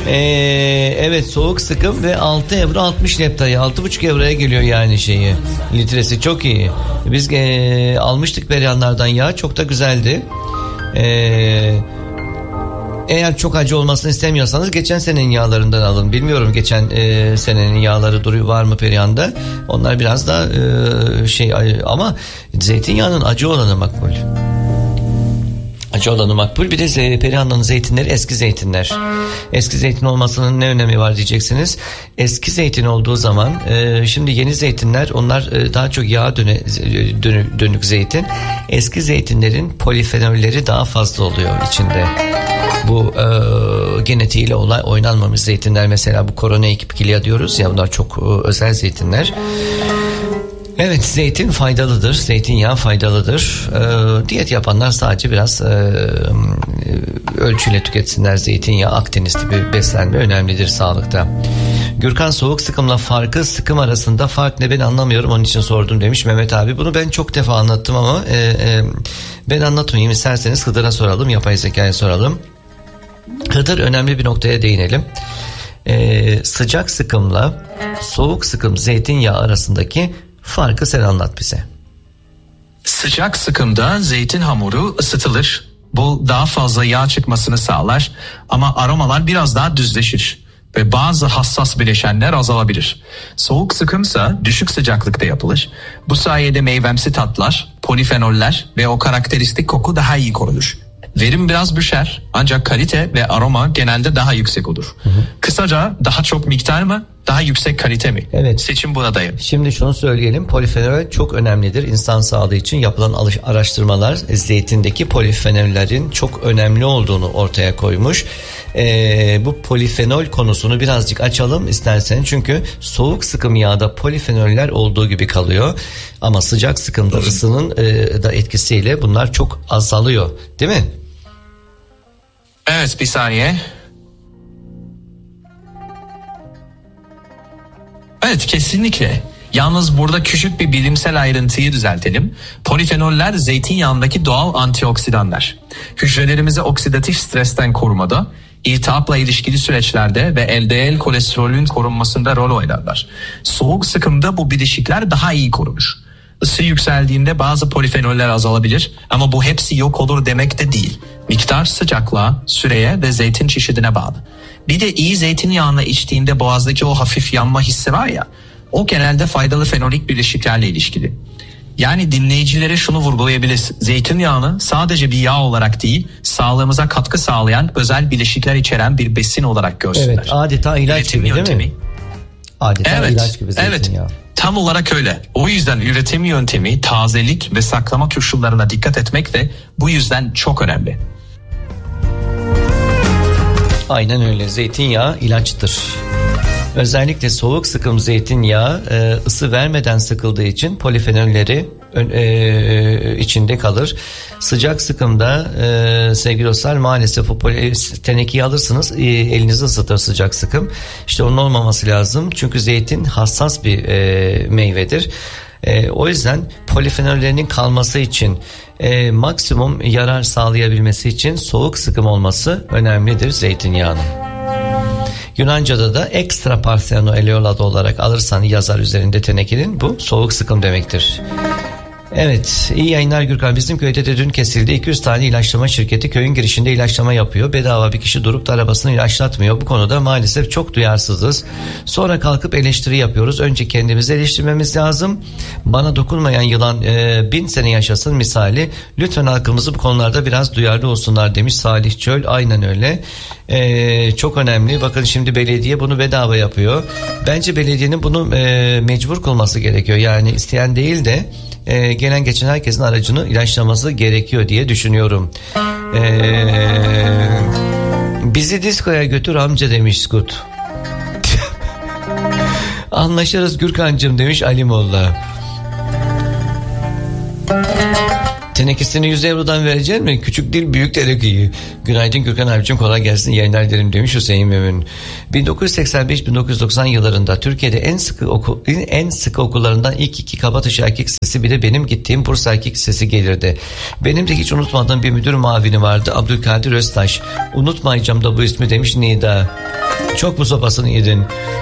Evet, soğuk sıkım ve 6 euro 60 leptayı, 6,5 euroya geliyor yani şeyi, litresi çok iyi. Biz almıştık Perihanlardan yağ, çok da güzeldi. Eğer çok acı olmasını istemiyorsanız geçen senenin yağlarından alın. Bilmiyorum geçen senenin yağları var mı Perihan'da. Onlar biraz daha ama zeytinyağının acı olanı makbul. Acı olanı makbul. Bir de Perihan'ın zeytinleri eski zeytinler. Eski zeytin olmasının ne önemi var diyeceksiniz. Eski zeytin olduğu zaman şimdi yeni zeytinler, onlar daha çok yağa dönük zeytin. Eski zeytinlerin polifenolleri daha fazla oluyor içinde. Bu genetiğiyle oynanmamış zeytinler, mesela bu Korona Epiklia diyoruz ya, bunlar çok özel zeytinler. Evet, zeytin faydalıdır, zeytinyağı faydalıdır. Diyet yapanlar sadece biraz ölçüyle tüketsinler zeytinyağı. Akdeniz tipi beslenme önemlidir sağlıkta. Gürkan, soğuk sıkımla sıkım arasında fark ne, ben anlamıyorum, onun için sordum demiş Mehmet abi. Bunu ben çok defa anlattım ama ben anlatmayayım, isterseniz Hıdır'a soralım, yapay zekaya soralım. Hıdır, önemli bir noktaya değinelim. Sıcak sıkımla soğuk sıkım zeytinyağı arasındaki farkı sen anlat bize. Sıcak sıkımda zeytin hamuru ısıtılır. Bu daha fazla yağ çıkmasını sağlar ama aromalar biraz daha düzleşir ve bazı hassas bileşenler azalabilir. Soğuk sıkımsa düşük sıcaklıkta yapılır. Bu sayede meyvemsi tatlar, polifenoller ve o karakteristik koku daha iyi korunur. Verim biraz düşer ancak kalite ve aroma genelde daha yüksek olur. Kısaca daha çok miktar mı, daha yüksek kalite mi? Evet. Seçim buna dayalı. Şimdi şunu söyleyelim, polifenol çok önemlidir insan sağlığı için. Yapılan araştırmalar zeytindeki polifenollerin çok önemli olduğunu ortaya koymuş. Bu polifenol konusunu birazcık açalım istersen, çünkü soğuk sıkım yağda polifenoller olduğu gibi kalıyor ama sıcak sıkımda ısının da etkisiyle bunlar çok azalıyor, değil mi? Evet, bir saniye. Evet, kesinlikle. Yalnız burada küçük bir bilimsel ayrıntıyı düzeltelim. Polifenoller zeytinyağındaki doğal antioksidanlar. Hücrelerimizi oksidatif stresten korumada, iltihapla ilişkili süreçlerde ve LDL kolesterolün korunmasında rol oynarlar. Soğuk sıkımda bu bileşikler daha iyi korunur. Isı yükseldiğinde bazı polifenoller azalabilir ama bu hepsi yok olur demek de değil. Miktar sıcaklığa, süreye ve zeytin çeşidine bağlı. Bir de iyi zeytinyağını içtiğinde boğazdaki o hafif yanma hissi var ya, o genelde faydalı fenolik bileşiklerle ilişkili. Yani dinleyicilere şunu vurgulayabiliriz. Zeytinyağını sadece bir yağ olarak değil, sağlığımıza katkı sağlayan özel bileşikler içeren bir besin olarak görsünler. Evet, adeta ilaç gibi değil mi? Adeta ilaç gibi zeytinyağı. Evet, tam olarak öyle. O yüzden üretim yöntemi, tazelik ve saklama koşullarına dikkat etmek de bu yüzden çok önemli. Aynen öyle, zeytinyağı ilaçtır. Özellikle soğuk sıkım zeytinyağı ısı vermeden sıkıldığı için polifenolleri içinde kalır. Sıcak sıkımda sevgili dostlar, maalesef o tenekeyi alırsınız, elinizi ısıtır sıcak sıkım. İşte onun olmaması lazım, çünkü zeytin hassas bir meyvedir. O yüzden polifenollerinin kalması için, maksimum yarar sağlayabilmesi için soğuk sıkım olması önemlidir zeytinyağının. Yunanca'da da extra partheno eleolado olarak alırsan yazar üzerinde tenekenin, bu soğuk sıkım demektir. Evet, iyi yayınlar Gürkan. Bizim köyde de dün kesildi. 200 tane ilaçlama şirketi köyün girişinde ilaçlama yapıyor. Bedava bir kişi durup da arabasını ilaçlatmıyor. Bu konuda maalesef çok duyarsızız. Sonra kalkıp eleştiri yapıyoruz. Önce kendimizi eleştirmemiz lazım. Bana dokunmayan yılan 1000 sene yaşasın misali. Lütfen halkımızı bu konularda biraz duyarlı olsunlar demiş Salih Çöl. Aynen öyle. Çok önemli. Bakın şimdi belediye bunu bedava yapıyor. Bence belediyenin bunu mecbur kılması gerekiyor. Yani isteyen değil de gelen geçen herkesin aracını ilaçlaması gerekiyor diye düşünüyorum. Bizi diskoya götür amca demiş Skut. Anlaşırız Gürkancığım demiş Ali Molla. Tenekesini 100 eurodan verecek mi? Küçük değil, büyük tenekeyi. Günaydın Gürkan abicim, kolay gelsin, yayınlar dilerim demiş Hüseyin Mümin. 1985-1990 yıllarında Türkiye'de en sıkı okullarından ilk 2 Kabataş Erkek Lisesi, bir de benim gittiğim Bursa Erkek Lisesi gelirdi. Benim de hiç unutmadığım bir müdür mavini vardı, Abdülkadir Öztaş. Unutmayacağım da bu ismi demiş Nida. Çok mu sopasını yedin?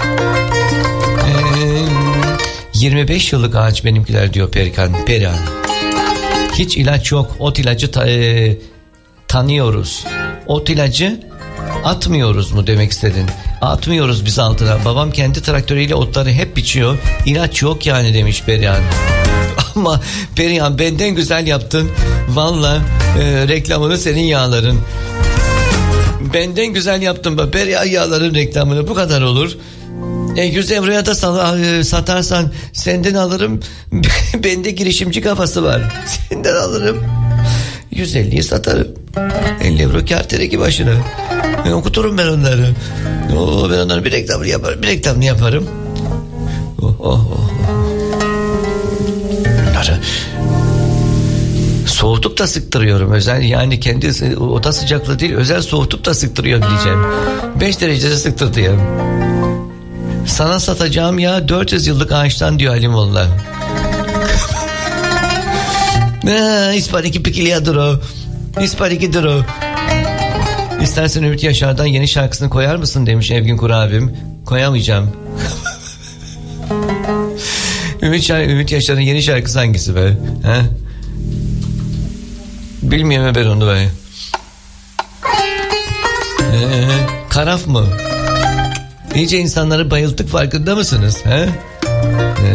25 yıllık ağaç benimkiler diyor Perihan. Hiç ilaç yok. Ot ilacı tanıyoruz. Ot ilacı atmıyoruz mu demek istedin? Atmıyoruz biz altına. Babam kendi traktörüyle otları hep biçiyor. İlaç yok yani demiş Perihan. Ama Perihan benden güzel yaptın. Valla reklamını senin yağların. Benden güzel yaptın. Perihan yağların reklamını bu kadar olur. 100 euroya da satarsan senden alırım. Bende girişimci kafası var. Senden alırım. 150'yi satarım. 50 euro kâr tereki başına. Okuturum ben onları. Ben onların bir reklamını yaparım. Bunları soğutup da sıktırıyorum. Özel yani kendi oda sıcaklığı değil, özel soğutup da sıktırıyorum diyeceğim. 5 derecede sıktırtayım. Sana satacağım ya 400 yıllık ağaçtan diyor Halimoğlu. İspaniki pikiliyadır o. İspanikidir o. İstersen Ümit Yaşar'dan yeni şarkısını koyar mısın demiş Evgin Kur abim. Koyamayacağım. Ümit Yaşar'ın yeni şarkısı hangisi be? He? Bilmiyorum ben onu be. Karaf mı? İyice insanları bayılttık, farkında mısınız? He?